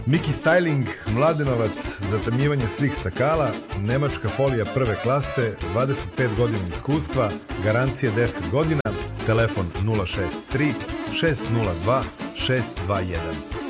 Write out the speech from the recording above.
Miki Styling, Mladenovac, zatamnjivanje svih stakala, nemačka folija prve klase, 25 godina iskustva, garancije 10 godina, telefon 063 602 621.